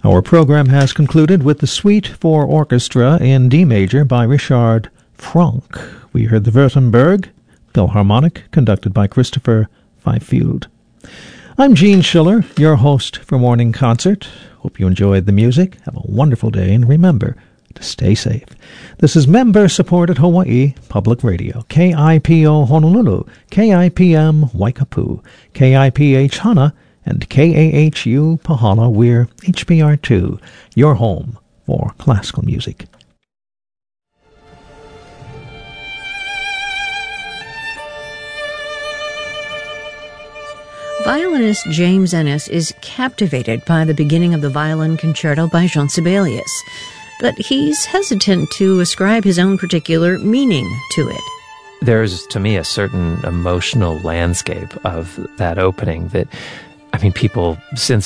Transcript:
Our program has concluded with the Suite for Orchestra in D major by Richard Franck. We heard the Württemberg Philharmonic, conducted by Christopher Fifield. I'm Gene Schiller, your host for Morning Concert. Hope you enjoyed the music. Have a wonderful day, and remember to stay safe. This is member-supported Hawaii Public Radio, KIPO Honolulu, KIPM Waikapu, KIPH Hana, and KAHU Pahala. We're HBR2, your home for classical music. Violinist James Ennis is captivated by the beginning of the Violin Concerto by Jean Sibelius, but he's hesitant to ascribe his own particular meaning to it. There's, to me, a certain emotional landscape of that opening that, people, since